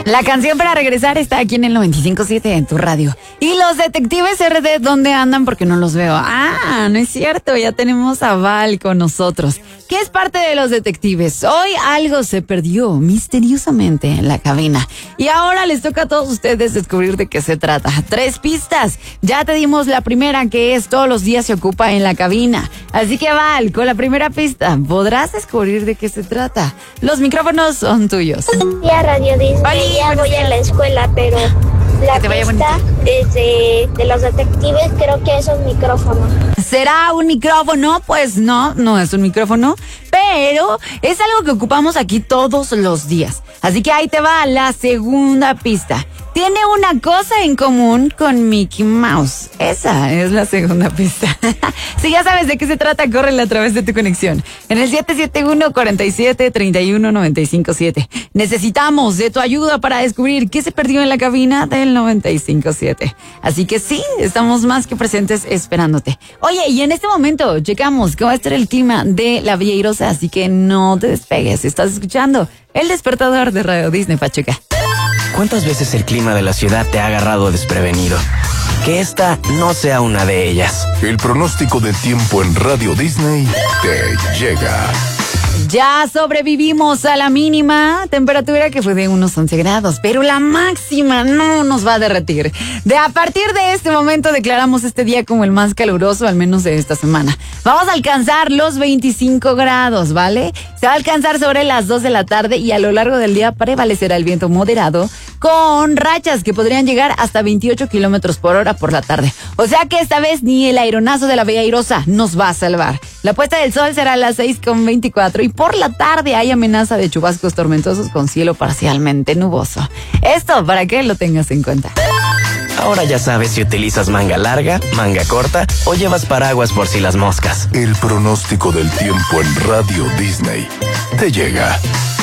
La canción para regresar está aquí en el 95.7 en tu radio. Y los detectives RD, ¿dónde andan? Porque no los veo. Ah, no es cierto, ya tenemos a Val con nosotros, que es parte de los detectives. Hoy algo se perdió misteriosamente en la cabina. Y ahora les toca a todos ustedes descubrir de qué se trata. 3 pistas. Ya te dimos la primera, que es todos los días se ocupa en la cabina. Así que Val, con la primera pista, podrás descubrir de qué se trata. Los micrófonos son tuyos. Ya Radio Disney, ya voy a la escuela, pero la pista es de los detectives, creo que es un micrófono. ¿Será un micrófono? Pues no es un micrófono, pero es algo que ocupamos aquí todos los días. Así que ahí te va la segunda pista. Tiene una cosa en común con Mickey Mouse. Esa es la segunda pista. Si ya sabes de qué se trata, córrele a través de tu conexión. En el 771-47-31-957. Necesitamos de tu ayuda para descubrir qué se perdió en la cabina del 95.7. Así que sí, estamos más que presentes esperándote. Oye, y en este momento checamos cómo va a estar el clima de la Villa Airosa, así que no te despegues. Estás escuchando El Despertador de Radio Disney Pachuca. ¿Cuántas veces el clima de la ciudad te ha agarrado desprevenido? Que esta no sea una de ellas. El pronóstico del tiempo en Radio Disney te llega. Ya sobrevivimos a la mínima temperatura, que fue de unos 11 grados, pero la máxima no nos va a derretir. A partir de este momento declaramos este día como el más caluroso, al menos de esta semana. Vamos a alcanzar los 25 grados, ¿vale? Se va a alcanzar sobre las 2 de la tarde y a lo largo del día prevalecerá el viento moderado con rachas que podrían llegar hasta 28 kilómetros por hora por la tarde. O sea que esta vez ni el aironazo de la Villa Airosa nos va a salvar. La puesta del sol será a las 6:24 y por la tarde hay amenaza de chubascos tormentosos con cielo parcialmente nuboso. Esto para que lo tengas en cuenta. Ahora ya sabes si utilizas manga larga, manga corta o llevas paraguas por si las moscas. El pronóstico del tiempo en Radio Disney te llega.